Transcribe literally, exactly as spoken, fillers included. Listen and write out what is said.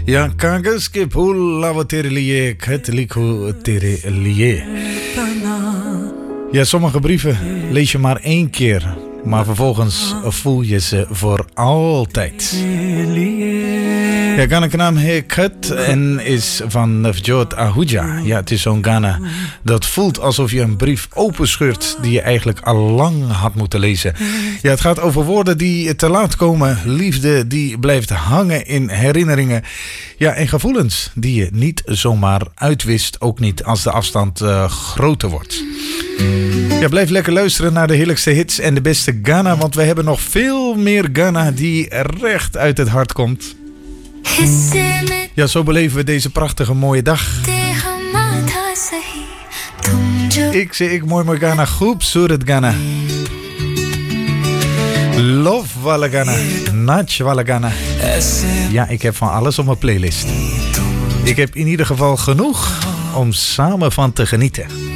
Ja, kagas ke phul lava tere liye, khat likho tere liye. Ja, sommige brieven lees je maar één keer, maar vervolgens voel je ze voor altijd. Ja, Ghana naam heet Khat en is van Navjot Ahuja. Ja, het is zo'n Ghana dat voelt alsof je een brief openscheurt die je eigenlijk al lang had moeten lezen. Ja, het gaat over woorden die te laat komen, liefde die blijft hangen in herinneringen. Ja, en gevoelens die je niet zomaar uitwist, ook niet als de afstand uh, groter wordt. Ja, blijf lekker luisteren naar de heerlijkste hits en de beste Ghana, want we hebben nog veel meer Ghana die recht uit het hart komt. Ja, zo beleven we deze prachtige mooie dag. Ik zeg ik mooi mooi Ghana, Khoobsurat Ghana. Love wala Ghana, Nach wala Ghana. Ja, ik heb van alles op mijn playlist. Ik heb in ieder geval genoeg om samen van te genieten.